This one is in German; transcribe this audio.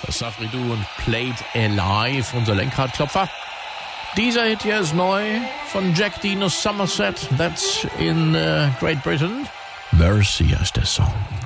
Safri Duo und Played Alive, unser Lenkradklopfer. Dieser Hit hier ist neu von Jack Dean aus Somerset. That's in Great Britain. Mercy heißt der Song.